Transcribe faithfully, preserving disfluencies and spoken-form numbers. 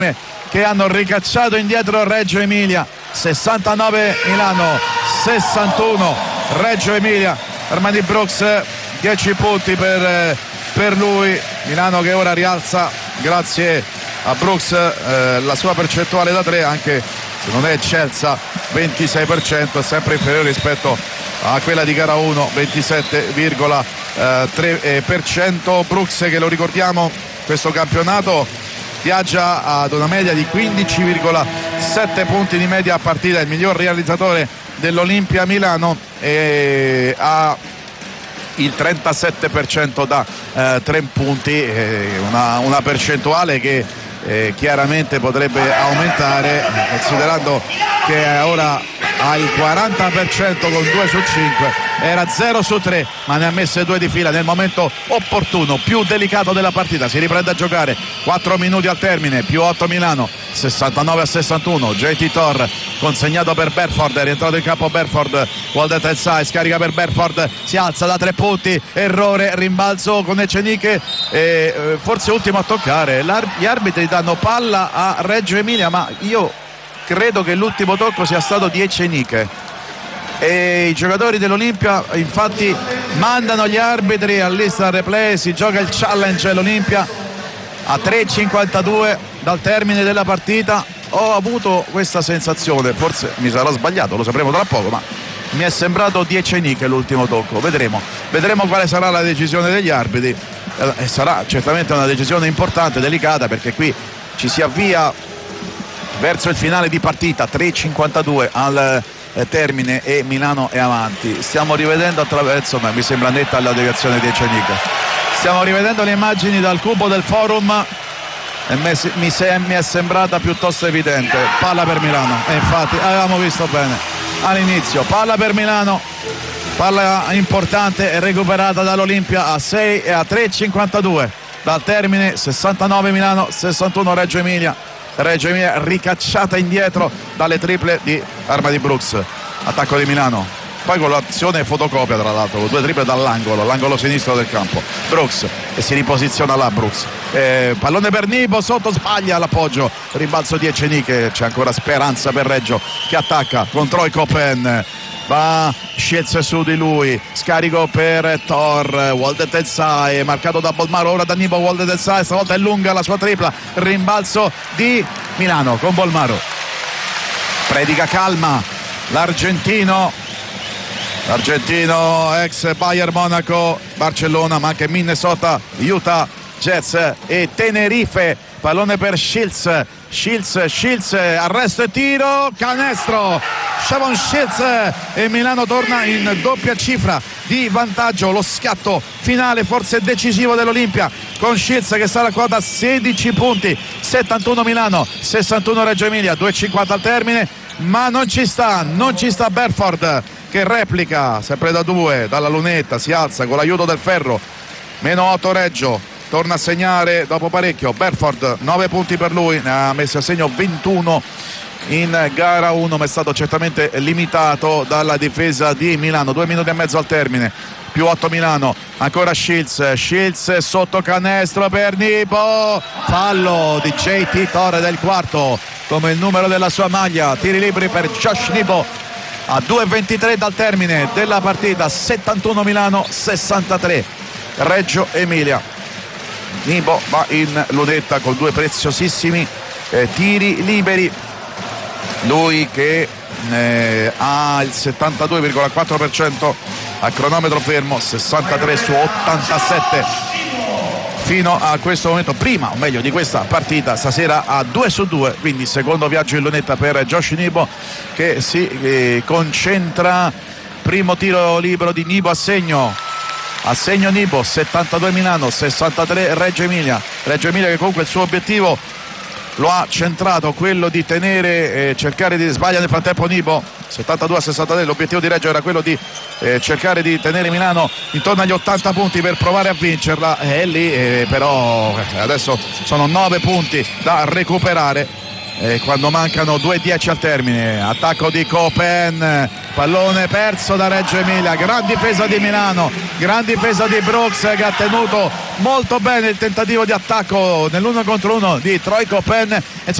che hanno ricacciato indietro Reggio Emilia. Sessantanove Milano, sessantuno Reggio Emilia. Armani Brooks, dieci punti per, per lui. Milano che ora rialza grazie a Brooks eh, la sua percentuale da tre, anche se non è eccelsa, ventisei per cento, è sempre inferiore rispetto a quella di gara uno, ventisette virgola tre per cento. Brooks, che lo ricordiamo, questo campionato viaggia ad una media di quindici virgola sette punti di media a partita, il miglior realizzatore dell'Olimpia Milano, e ha il trentasette per cento da eh, tre punti, eh, una, una percentuale che eh, chiaramente potrebbe aumentare, considerando che ora ha il quaranta per cento con due su cinque, era zero su tre, ma ne ha messe due di fila nel momento opportuno, più delicato della partita. Si riprende a giocare, quattro minuti al termine, più otto Milano, sessantanove a sessantuno. J T Thor consegnato per Berford, è rientrato in campo Berford, Waldet Elsai scarica per Berford, si alza da tre punti, errore, rimbalzo con Eceniche, e eh, forse ultimo a toccare. L'ar- gli arbitri danno palla a Reggio Emilia, ma io credo che l'ultimo tocco sia stato di Eceniche, e i giocatori dell'Olimpia infatti mandano gli arbitri all'Instant Replay. Si gioca il challenge l'Olimpia a tre e cinquantadue dal termine della partita. Ho avuto questa sensazione, forse mi sarò sbagliato, lo sapremo tra poco, ma mi è sembrato di Eceniche l'ultimo tocco. Vedremo, vedremo quale sarà la decisione degli arbitri, e sarà certamente una decisione importante, delicata, perché qui ci si avvia verso il finale di partita, tre e cinquantadue al eh, termine e Milano è avanti. Stiamo rivedendo attraverso, ma mi sembra netta la deviazione di Eceniche, stiamo rivedendo le immagini dal cubo del forum e me, mi, se, mi è sembrata piuttosto evidente. Palla per Milano, e infatti avevamo visto bene all'inizio, palla per Milano, palla importante, recuperata dall'Olimpia a sei e a tre e cinquantadue dal termine. Sessantanove Milano, sessantuno Reggio Emilia. Reggio Emilia ricacciata indietro dalle triple di Armani Brooks. Attacco di Milano, poi con l'azione fotocopia, tra l'altro, con due triple dall'angolo, l'angolo sinistro del campo. Brooks, e si riposiziona là Brooks, eh, pallone per Nibo, sotto, sbaglia l'appoggio, rimbalzo di Eceniche. C'è ancora speranza per Reggio, che attacca con Troy Coppen, va Shields su di lui, scarico per Thor, Waldet Elsai marcato da Bolmaro, ora da Nibo. Waldet Elsai stavolta è lunga la sua tripla, rimbalzo di Milano con Bolmaro, predica calma l'argentino l'argentino ex Bayern Monaco, Barcellona, ma anche Minnesota, Utah Jazz e Tenerife. Pallone per Shields, Shields, Shields, arresto e tiro, canestro, Shavon Shields, e Milano torna in doppia cifra di vantaggio. Lo scatto finale forse decisivo dell'Olimpia, con Shields che sta alla quota sedici punti, settantuno Milano, sessantuno Reggio Emilia, due e cinquanta al termine, ma non ci sta, non ci sta Berford, che replica sempre da due dalla lunetta, si alza con l'aiuto del ferro, meno otto Reggio, torna a segnare dopo parecchio Berford, nove punti per lui, ne ha messi a segno ventuno in gara uno, ma è stato certamente limitato dalla difesa di Milano. Due minuti e mezzo al termine, più otto Milano, ancora Shields, Shields sotto canestro per Nibo, fallo di J T Thor del quarto come il numero della sua maglia. Tiri liberi per Josh Nibo a due e ventitré dal termine della partita, settantuno Milano, sessantatré Reggio Emilia. Nibo va in lunetta con due preziosissimi eh, tiri liberi, lui che eh, ha il settantadue virgola quattro per cento a cronometro fermo, sessantatré su ottantasette fino a questo momento, prima o meglio di questa partita. Stasera a due su due, quindi secondo viaggio in lunetta per Josh Nibo, che si eh, concentra. Primo tiro libero di Nibo a segno, a segno Nibo, settantadue Milano, sessantatré Reggio Emilia. Reggio Emilia che comunque il suo obiettivo lo ha centrato, quello di tenere, eh, cercare di sbagliare nel frattempo Nibo, settantadue a sessantatré. L'obiettivo di Reggio era quello di eh, cercare di tenere Milano intorno agli ottanta punti per provare a vincerla, e lì eh, però adesso sono nove punti da recuperare. E quando mancano due e dieci al termine, attacco di Copen, pallone perso da Reggio Emilia, gran difesa di Milano, gran difesa di Brooks che ha tenuto molto bene il tentativo di attacco nell'uno contro uno di Troy Coppen.